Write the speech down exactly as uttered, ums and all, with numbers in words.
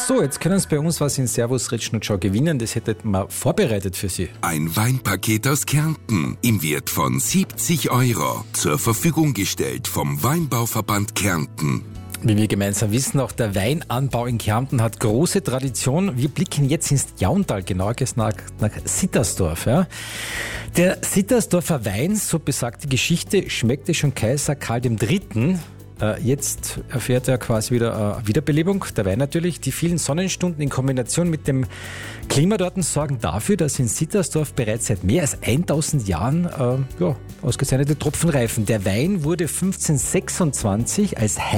So, jetzt können Sie bei uns was in Servus Ritschnutschau gewinnen. Das hätten wir vorbereitet für Sie. Ein Weinpaket aus Kärnten im Wert von siebzig Euro. Zur Verfügung gestellt vom Weinbauverband Kärnten. Wie wir gemeinsam wissen, auch der Weinanbau in Kärnten hat große Tradition. Wir blicken jetzt ins Jauntal, genauer gesagt nach, nach Sittersdorf. Ja. Der Sittersdorfer Wein, so besagt die Geschichte, schmeckte schon Kaiser Karl der Dritte. Jetzt erfährt er quasi wieder äh, Wiederbelebung, der Wein natürlich. Die vielen Sonnenstunden in Kombination mit dem Klima dort sorgen dafür, dass in Sittersdorf bereits seit mehr als tausend Jahren äh, ja, ausgezeichnete Tropfen reifen. Der Wein wurde fünfzehnhundertsechsundzwanzig als